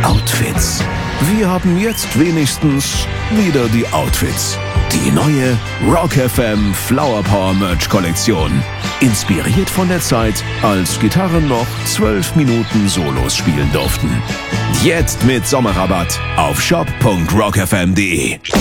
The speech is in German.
Outfits. Wir haben jetzt wenigstens wieder die Outfits. Die neue Rock FM Flower Power Merch Kollektion. Inspiriert von der Zeit, als Gitarren noch 12 Minuten Solos spielen durften. Jetzt mit Sommerrabatt auf shop.rockfm.de.